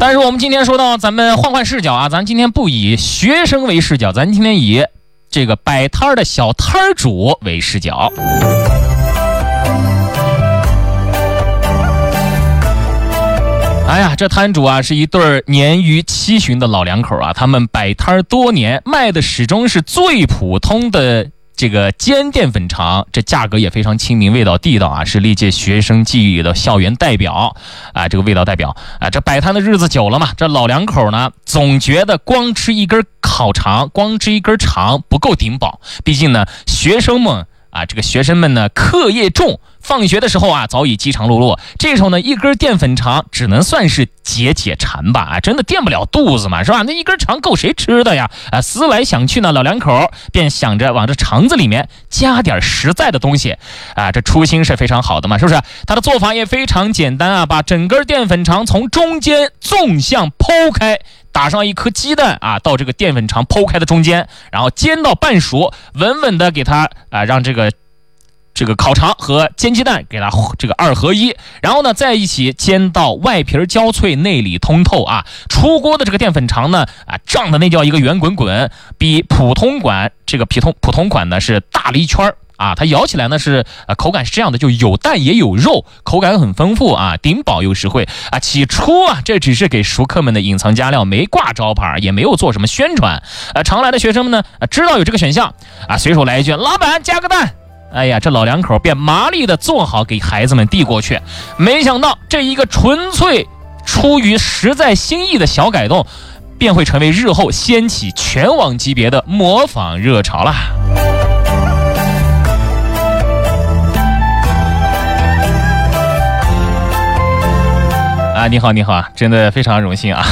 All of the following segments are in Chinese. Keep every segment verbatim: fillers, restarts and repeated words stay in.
但是我们今天说到，咱们换换视角啊，咱今天不以学生为视角，咱今天以这个摆摊的小摊主为视角。哎呀，这摊主啊是一对年逾七旬的老两口啊，他们摆摊多年，卖的始终是最普通的这个煎淀粉肠，这价格也非常亲民，味道地道啊，是历届学生记忆的校园代表啊，这个味道代表啊。这摆摊的日子久了嘛，这老两口呢总觉得光吃一根烤肠，光吃一根肠不够顶饱，毕竟呢学生们啊，这个学生们呢课业重，放学的时候啊早已饥肠辘辘，这时候呢一根淀粉肠只能算是解解馋吧啊，真的垫不了肚子嘛，是吧？那一根肠够谁吃的呀？啊，思来想去呢，老两口便想着往这肠子里面加点实在的东西啊，这初心是非常好的嘛，是不是？他的做法也非常简单啊，把整根淀粉肠从中间纵向剖开，打上一颗鸡蛋啊，到这个淀粉肠剖开的中间，然后煎到半熟，稳稳的给它啊，让这个这个烤肠和煎鸡蛋给它这个二合一，然后呢在一起煎到外皮焦脆，内里通透啊。出锅的这个淀粉肠呢啊，胀的那叫一个圆滚滚，比普通馆这个普通普通馆呢是大了一圈啊，它咬起来呢是呃口感是这样的，就有蛋也有肉，口感很丰富啊，顶饱又实惠啊。起初啊，这只是给熟客们的隐藏加料，没挂招牌，也没有做什么宣传。呃，常来的学生们呢，啊、知道有这个选项啊，随手来一句：“老板加个蛋。”哎呀，这老两口便麻利的做好，给孩子们递过去。没想到这一个纯粹出于实在心意的小改动，便会成为日后掀起全网级别的模仿热潮啦。啊，你好，你好，真的非常荣幸啊！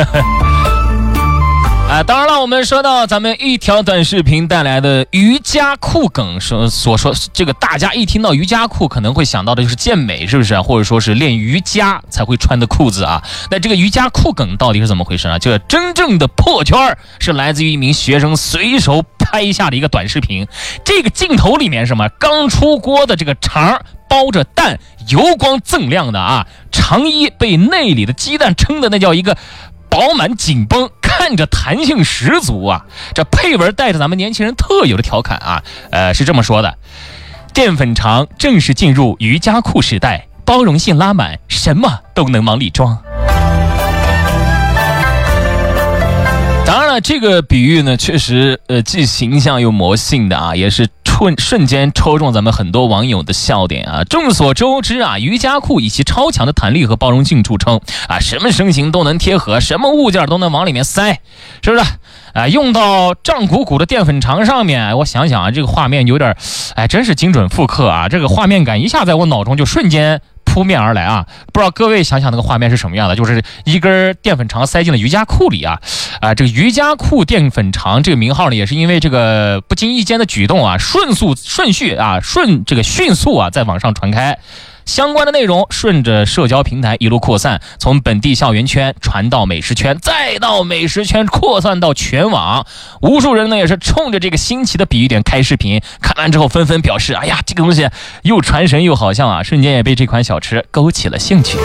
啊，当然了，我们说到咱们一条短视频带来的瑜伽裤梗，说所说这个大家一听到瑜伽裤可能会想到的就是健美，是不是？或者说是练瑜伽才会穿的裤子啊？那这个瑜伽裤梗到底是怎么回事呢？这个真正的破圈是来自于一名学生随手拍下的一个短视频。这个镜头里面是什么？刚出锅的这个肠包着蛋，油光锃亮的啊，肠衣被内里的鸡蛋撑的那叫一个饱满紧绷，看着弹性十足啊！这配文带着咱们年轻人特有的调侃啊，呃，是这么说的：淀粉肠正式进入瑜伽裤时代，包容性拉满，什么都能往里装。当然了，这个比喻呢，确实呃既形象又魔性的啊，也是瞬瞬间抽中咱们很多网友的笑点啊。众所周知啊，瑜伽裤以其超强的弹力和包容性著称啊，什么身形都能贴合，什么物件都能往里面塞，是不是？啊，用到胀鼓鼓的淀粉肠上面，我想想啊，这个画面有点，哎，真是精准复刻啊，这个画面感一下在我脑中就瞬间扑面而来啊！不知道各位想想那个画面是什么样的？就是一根淀粉肠塞进了瑜伽裤里啊！啊，这个瑜伽裤淀粉肠这个名号呢，也是因为这个不经意间的举动啊，迅速顺序啊，顺这个迅速啊，在网上传开。相关的内容顺着社交平台一路扩散，从本地校园圈传到美食圈，再到美食圈扩散到全网。无数人呢也是冲着这个新奇的比喻点开视频，看完之后纷纷表示：“哎呀，这个东西又传神又好像啊！”瞬间也被这款小吃勾起了兴趣。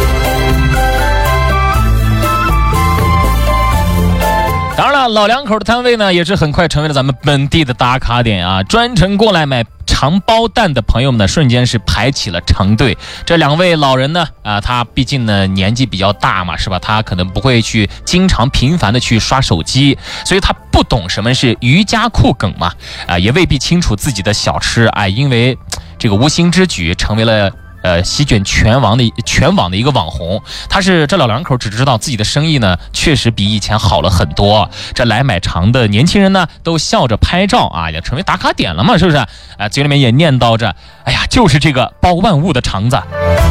当然了，老两口的摊位呢，也是很快成为了咱们本地的打卡点啊！专程过来买肠包蛋的朋友们呢，瞬间是排起了长队。这两位老人呢，啊、呃，他毕竟呢年纪比较大嘛，是吧？他可能不会去经常频繁的去刷手机，所以他不懂什么是瑜伽裤梗嘛，啊、呃，也未必清楚自己的小吃啊、呃，因为这个无心之举成为了。呃，席卷全网的全网的一个网红，他是这老两口只知道自己的生意呢，确实比以前好了很多。这来买肠的年轻人呢，都笑着拍照啊，也成为打卡点了嘛，是不是？啊、呃，嘴里面也念叨着，哎呀，就是这个包万物的肠子。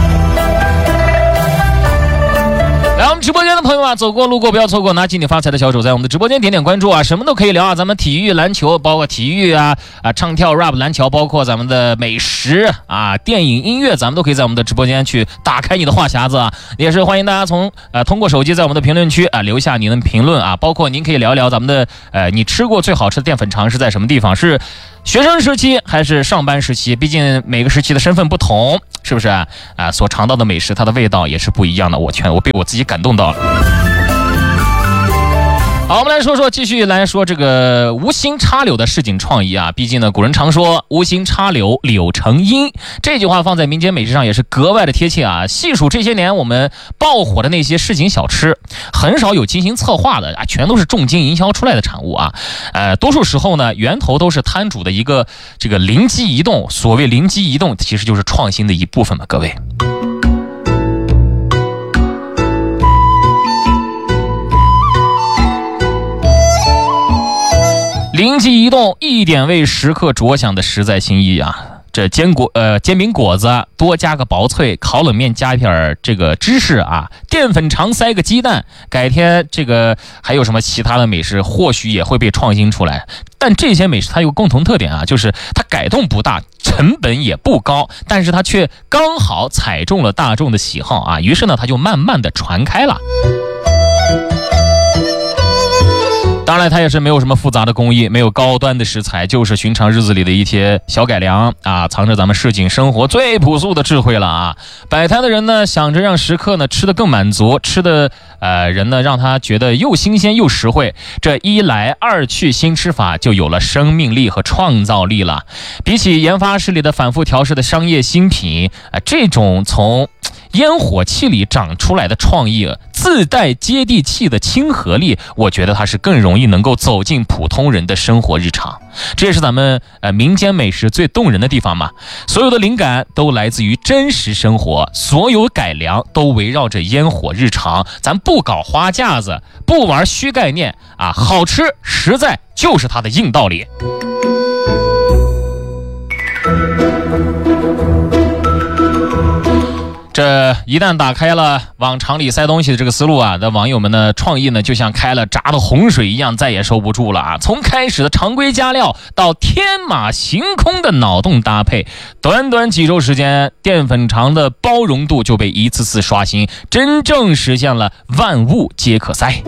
来，我们直播间的朋友啊，走过路过不要错过，拿起你发财的小手，在我们的直播间点点关注啊，什么都可以聊啊，咱们体育、篮球，包括体育啊啊，唱跳、rap、篮球，包括咱们的美食啊、电影、音乐，咱们都可以在我们的直播间去打开你的话匣子啊，也是欢迎大家从呃通过手机在我们的评论区啊留下你的评论啊，包括您可以聊一聊咱们的呃你吃过最好吃的淀粉肠是在什么地方？是学生时期还是上班时期，毕竟每个时期的身份不同，是不是啊？啊，所尝到的美食，它的味道也是不一样的。我全我被我自己感动到了。好，我们来说说，继续来说这个无心插柳的市井创意啊。毕竟呢，古人常说无心插柳，柳成荫，这句话放在民间美食上也是格外的贴切啊。细数这些年我们爆火的那些市井小吃，很少有精心策划的啊，全都是重金营销出来的产物啊。呃，多数时候呢，源头都是摊主的一个这个灵机一动。所谓灵机一动，其实就是创新的一部分嘛，各位。灵机一动，一点为食客着想的实在心意啊！这煎果呃煎饼果子多加个薄脆，烤冷面加一片这个芝士啊，淀粉肠塞个鸡蛋，改天这个还有什么其他的美食，或许也会被创新出来。但这些美食它有个共同特点啊，就是它改动不大，成本也不高，但是它却刚好踩中了大众的喜好啊，于是呢它就慢慢的传开了。当然它也是没有什么复杂的工艺，没有高端的食材，就是寻常日子里的一些小改良啊，藏着咱们市井生活最朴素的智慧了啊。摆摊的人呢想着让食客呢吃得更满足，吃的呃人呢让他觉得又新鲜又实惠，这一来二去，新吃法就有了生命力和创造力了。比起研发室里的反复调试的商业新品啊、呃，这种从烟火气里长出来的创意，自带接地气的亲和力，我觉得它是更容易能够走进普通人的生活日常。这也是咱们呃民间美食最动人的地方嘛。所有的灵感都来自于真实生活，所有改良都围绕着烟火日常。咱不搞花架子，不玩虚概念啊，好吃实在就是它的硬道理。这一旦打开了往厂里塞东西的这个思路啊，那网友们的创意呢，就像开了闸的洪水一样，再也收不住了啊！从开始的常规加料到天马行空的脑洞搭配，短短几周时间，淀粉肠的包容度就被一次次刷新，真正实现了万物皆可塞。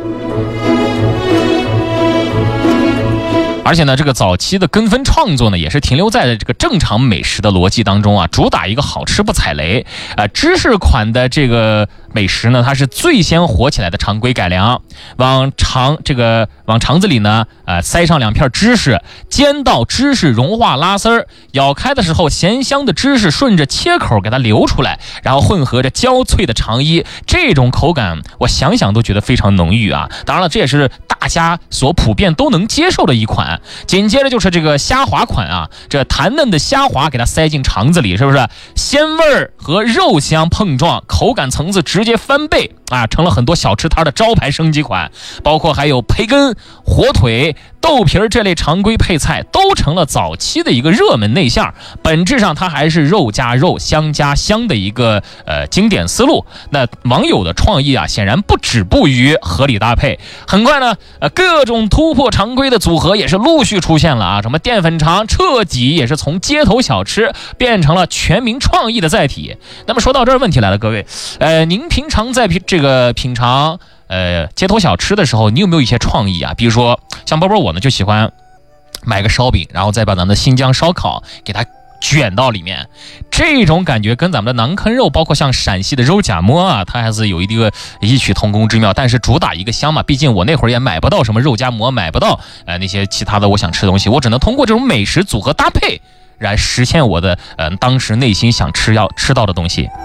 而且呢，这个早期的跟风创作呢，也是停留在这个正常美食的逻辑当中啊，主打一个好吃不踩雷。呃，芝士款的这个美食呢，它是最先火起来的常规改良，往肠这个往肠子里呢，呃，塞上两片芝士，煎到芝士融化拉丝儿，咬开的时候，咸香的芝士顺着切口给它流出来，然后混合着焦脆的肠衣，这种口感我想想都觉得非常浓郁啊。当然了，这也是大家所普遍都能接受的一款。紧接着就是这个虾滑款啊，这弹嫩的虾滑给它塞进肠子里，是不是鲜味儿和肉香碰撞，口感层次直接翻倍啊，成了很多小吃摊的招牌升级款。包括还有培根、火腿、豆皮儿这类常规配菜都成了早期的一个热门内馅，本质上它还是肉加肉、香加香的一个呃经典思路。那网友的创意啊，显然不止步于合理搭配，很快呢，呃各种突破常规的组合也是陆续出现了啊，什么淀粉肠彻底也是从街头小吃变成了全民创意的载体。那么说到这儿，问题来了，各位，呃，您平常在品这个品尝呃街头小吃的时候，你有没有一些创意啊？比如说像波波我呢，就喜欢买个烧饼，然后再把咱们的新疆烧烤给它卷到里面，这种感觉跟咱们的馕坑肉，包括像陕西的肉夹馍啊，它还是有一个异曲同工之妙。但是主打一个香嘛，毕竟我那会儿也买不到什么肉夹馍，买不到呃那些其他的我想吃的东西，我只能通过这种美食组合搭配来实现我的呃当时内心想吃要吃到的东西。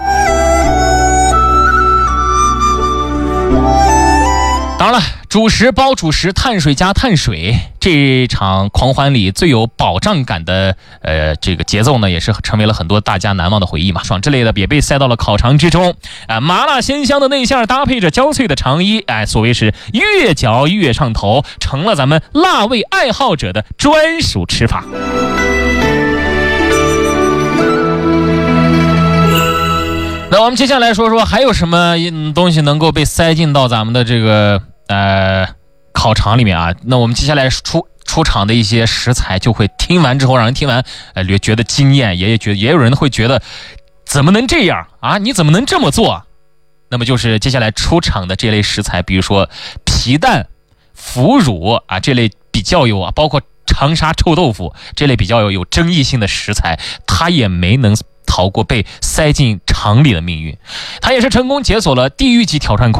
当然了，主食包主食，碳水加碳水，这场狂欢里最有保障感的呃这个节奏呢，也是成为了很多大家难忘的回忆嘛。爽之类的也被塞到了烤肠之中，啊、呃，麻辣鲜香的内馅搭配着焦脆的肠衣，哎、呃，所谓是越嚼越上头，成了咱们辣味爱好者的专属吃法。那我们接下来说说还有什么东西能够被塞进到咱们的这个呃烤肠里面啊？那我们接下来出出场的一些食材，就会听完之后让人听完呃觉得惊艳，也觉得也有人会觉得怎么能这样啊？你怎么能这么做？那么就是接下来出场的这类食材，比如说皮蛋、腐乳啊这类比较有啊，包括长沙臭豆腐这类比较有有争议性的食材，它也没能逃过被塞进肠里的命运。它也是成功解锁了地狱级挑战